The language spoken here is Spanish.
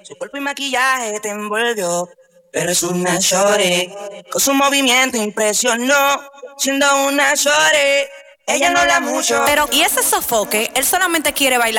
Su cuerpo y maquillaje te envolvió, pero es una shorty. Con su movimiento impresionó, siendo una shorty. Ella no habla mucho, Pero, ¿y ese sofoque? Él solamente quiere bailar.